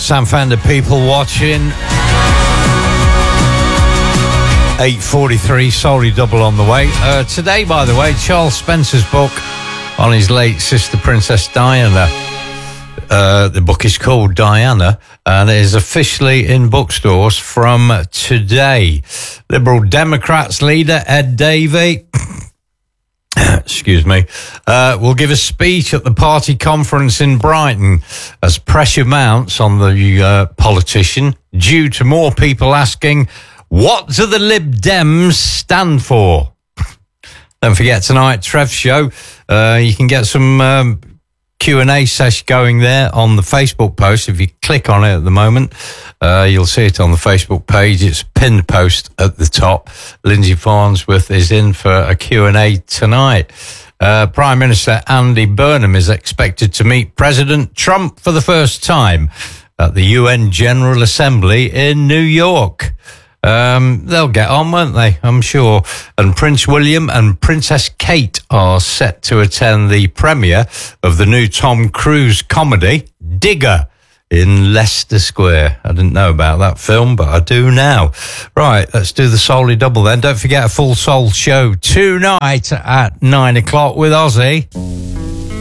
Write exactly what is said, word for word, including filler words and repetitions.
Sam Fender people watching. eight forty-three, Solly Double on the way. Uh, today, by the way, Charles Spencer's book on his late sister, Princess Diana. Uh, the book is called Diana, and it is officially in bookstores from today. Liberal Democrats leader Ed Davey, excuse me, uh, will give a speech at the party conference in Brighton as pressure mounts on the uh, politician due to more people asking, what do the Lib Dems stand for? Don't forget tonight, Trev's show. Uh, you can get some um, Q and A sesh going there on the Facebook post. If you click on it at the moment, uh, you'll see it on the Facebook page. It's a pinned post at the top. Lindsay Farnsworth is in for a Q and A tonight. Uh, Prime Minister Andy Burnham is expected to meet President Trump for the first time at the U N General Assembly in New York. Um, they'll get on, won't they? I'm sure. And Prince William and Princess Kate are set to attend the premiere of the new Tom Cruise comedy, Digger, in Leicester Square. I didn't know about that film, but I do now. Right, let's do the Solly Double then. Don't forget a Full Soul show tonight at nine o'clock with Ozzy.